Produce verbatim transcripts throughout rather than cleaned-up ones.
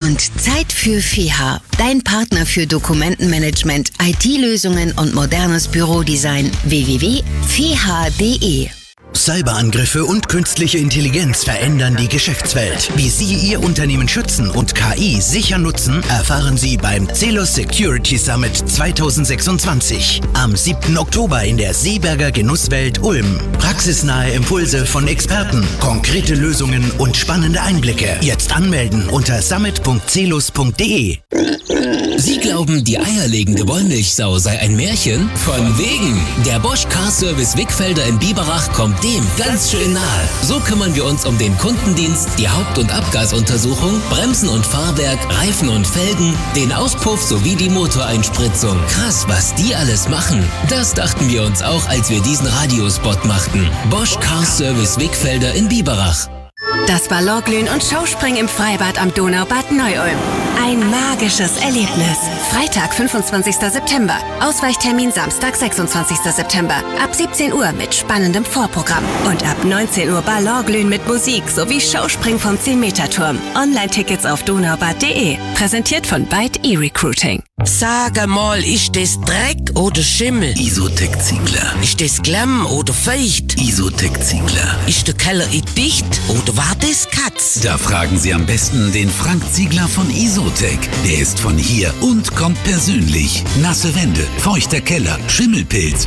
Und Zeit für F E H A, dein Partner für Dokumentenmanagement, I T-Lösungen und modernes Bürodesign. w w w punkt f e h a punkt d e. Cyberangriffe und künstliche Intelligenz verändern die Geschäftswelt. Wie Sie Ihr Unternehmen schützen und K I sicher nutzen, erfahren Sie beim Celos Security Summit zweitausendsechsundzwanzig. Am siebten Oktober in der Seeberger Genusswelt Ulm. Praxisnahe Impulse von Experten, konkrete Lösungen und spannende Einblicke. Jetzt anmelden unter summit punkt celos punkt d e. Sie glauben, die eierlegende Wollmilchsau sei ein Märchen? Von wegen! Der Bosch Car Service Wickfelder in Biberach kommt dem ganz schön nahe. So kümmern wir uns um den Kundendienst, die Haupt- und Abgasuntersuchung, Bremsen und Fahrwerk, Reifen und Felgen, den Auspuff sowie die Motoreinspritzung. Krass, was die alles machen. Das dachten wir uns auch, als wir diesen Radiospot machten. Bosch Car Service Wickfelder in Biberach. Das Ballonglühen und Schauspringen im Freibad am Donaubad Neu-Ulm. Ein magisches Erlebnis. Freitag, fünfundzwanzigster September. Ausweichtermin Samstag, sechsundzwanzigster September. Ab siebzehn Uhr mit spannendem Vorprogramm. Und ab neunzehn Uhr Ballonglühen mit Musik sowie Schauspringen vom zehn-Meter-Turm. Online-Tickets auf donaubad punkt d e. Präsentiert von Byte E-Recruiting. Sag mal, ist das Dreck oder Schimmel? Isotec Ziegler. Ist das Klamm oder feucht? Isotec Ziegler. Ist der Keller dicht oder war das Katz? Da fragen Sie am besten den Frank Ziegler von Isotec. Der ist von hier und kommt persönlich. Nasse Wände, feuchter Keller, Schimmelpilz.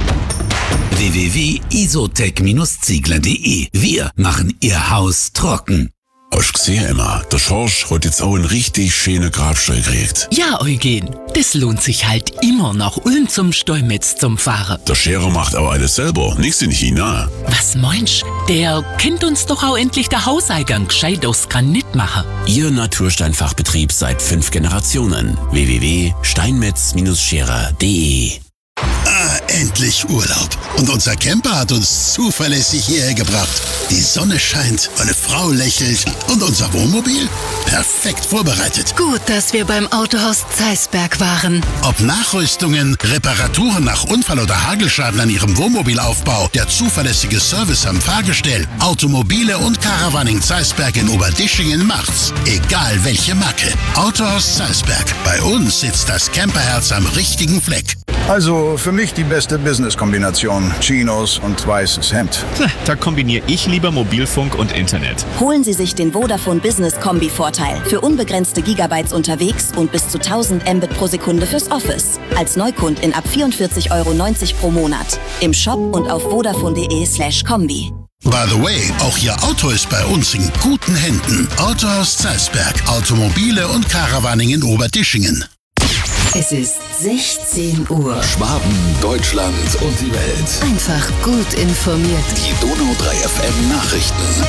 w w w punkt isotec ziegler punkt d e. Wir machen Ihr Haus trocken. Hast du gesehen, Emma? Der Schorsch hat jetzt auch einen richtig schönen Grabstall gekriegt. Ja, Eugen, das lohnt sich halt immer nach Ulm zum Stolmetz zum Fahren. Der Scherer macht aber alles selber, nichts in China. Was meinst? Der kennt uns doch auch endlich der Hauseingang gescheit aus Granit machen. Ihr Natursteinfachbetrieb seit fünf Generationen. w w w punkt steinmetz scherer punkt d e. Ah, endlich Urlaub. Und unser Camper hat uns zuverlässig hierher gebracht. Die Sonne scheint, meine Frau lächelt und unser Wohnmobil perfekt vorbereitet. Gut, dass wir beim Autohaus Zeisberg waren. Ob Nachrüstungen, Reparaturen nach Unfall oder Hagelschaden an Ihrem Wohnmobilaufbau, der zuverlässige Service am Fahrgestell, Automobile und Caravaning Zeisberg in Oberdischingen macht's. Egal welche Marke. Autohaus Zeisberg. Bei uns sitzt das Camperherz am richtigen Fleck. Also für mich die beste Business-Kombination. Chinos und weißes Hemd. Da kombiniere ich lieber Mobilfunk und Internet. Holen Sie sich den Vodafone Business Kombi-Vorteil. Für unbegrenzte Gigabytes unterwegs und bis zu tausend Mbit pro Sekunde fürs Office. Als Neukundin ab vierundvierzig Euro neunzig pro Monat. Im Shop und auf vodafone punkt de slash kombi. By the way, auch Ihr Auto ist bei uns in guten Händen. Autohaus Zeisberg. Automobile und Caravaning in Oberdischingen. Es ist sechzehn Uhr. Schwaben, Deutschland und die Welt. Einfach gut informiert. Die Donau drei F M Nachrichten.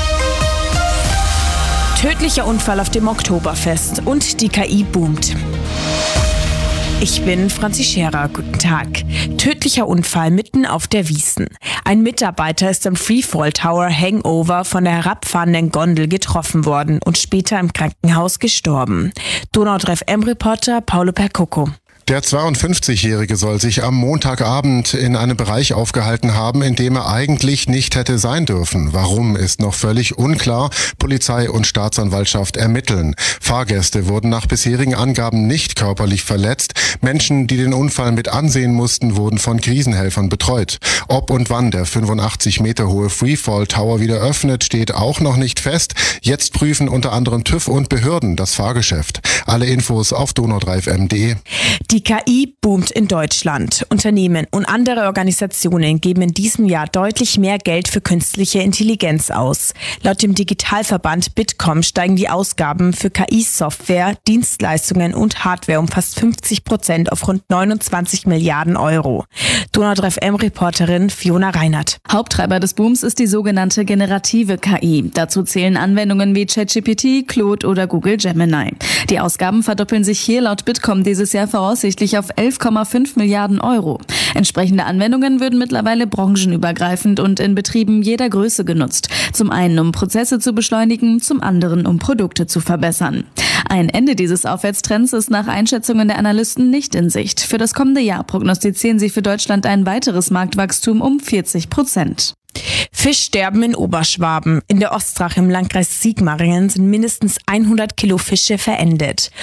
Tödlicher Unfall auf dem Oktoberfest und die K I boomt. Ich bin Franzi Scherer, guten Tag. Tödlicher Unfall mitten auf der Wiesn. Ein Mitarbeiter ist im Freefall Tower Hangover von der herabfahrenden Gondel getroffen worden und später im Krankenhaus gestorben. Donau drei F M-Reporter Paolo Percocco. Der zweiundfünfzigjährige soll sich am Montagabend in einem Bereich aufgehalten haben, in dem er eigentlich nicht hätte sein dürfen. Warum, ist noch völlig unklar. Polizei und Staatsanwaltschaft ermitteln. Fahrgäste wurden nach bisherigen Angaben nicht körperlich verletzt. Menschen, die den Unfall mit ansehen mussten, wurden von Krisenhelfern betreut. Ob und wann der fünfundachtzig Meter hohe Freefall Tower wieder öffnet, steht auch noch nicht fest. Jetzt prüfen unter anderem TÜV und Behörden das Fahrgeschäft. Alle Infos auf donau drei f m punkt d e. Die K I boomt in Deutschland. Unternehmen und andere Organisationen geben in diesem Jahr deutlich mehr Geld für künstliche Intelligenz aus. Laut dem Digitalverband Bitkom steigen die Ausgaben für K I-Software, Dienstleistungen und Hardware um fast fünfzig Prozent auf rund neunundzwanzig Milliarden Euro. Donau drei F M-Reporterin Fiona Reinhardt. Haupttreiber des Booms ist die sogenannte generative K I. Dazu zählen Anwendungen wie ChatGPT, Claude oder Google Gemini. Die Ausgaben verdoppeln sich hier laut Bitkom dieses Jahr voraussichtlich auf elf Komma fünf Milliarden Euro. Entsprechende Anwendungen würden mittlerweile branchenübergreifend und in Betrieben jeder Größe genutzt. Zum einen, um Prozesse zu beschleunigen, zum anderen, um Produkte zu verbessern. Ein Ende dieses Aufwärtstrends ist nach Einschätzungen der Analysten nicht in Sicht. Für das kommende Jahr prognostizieren sie für Deutschland ein weiteres Marktwachstum um vierzig Prozent. Fischsterben in Oberschwaben. In der Ostrach im Landkreis Sigmaringen sind mindestens hundert Kilo Fische verendet.